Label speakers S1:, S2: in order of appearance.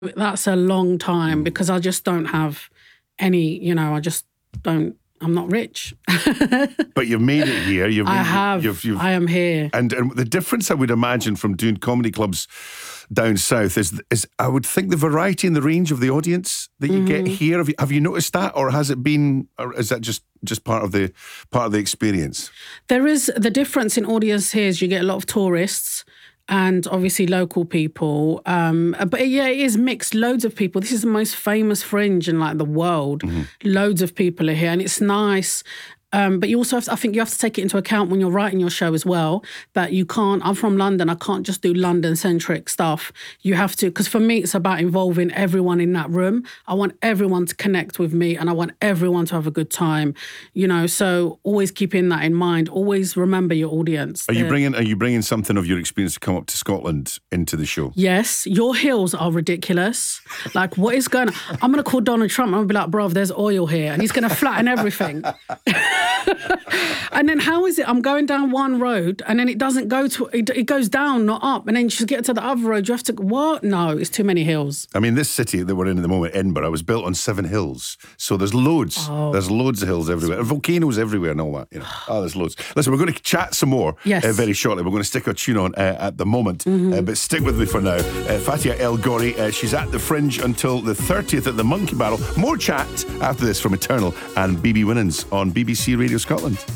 S1: That's a long time because I just don't have any, I just don't, I'm not rich.
S2: But you've made it here.
S1: I am here.
S2: And the difference I would imagine from doing comedy clubs down south is I would think the variety and the range of the audience that you get here. Have you noticed that, or has it been, or is that just part of the experience?
S1: There is the difference in audience here is you get a lot of tourists and obviously local people. But yeah, it is mixed. Loads of people. This is the most famous fringe in the world. Loads of people are here and it's nice. But you also I think you have to take it into account when you're writing your show as well, that you can't, I'm from London, I can't just do London-centric stuff. You have to, because for me, it's about involving everyone in that room. I want everyone to connect with me and I want everyone to have a good time, so always keeping that in mind. Always remember your audience.
S2: Are you bringing something of your experience to come up to Scotland into the show?
S1: Yes. Your hills are ridiculous. What is going on? I'm going to call Donald Trump. I'm going to be like, bruv, there's oil here. And he's going to flatten everything. And then how is it? I'm going down one road and then it doesn't go to, it goes down, not up. And then to get to the other road, you have to, what? No, it's too many hills.
S2: I mean, this city that we're in at the moment, Edinburgh, was built on 7 hills. So there's loads. Oh. There's loads of hills everywhere. Volcanoes everywhere and all that. There's loads. Listen, we're going to chat some more very shortly. We're going to stick our tune on at the moment. But stick with me for now. Fatia El Ghori, she's at the Fringe until the 30th at the Monkey Barrel. More chat after this from Eternal and BB Winans on BBC Radio Scotland.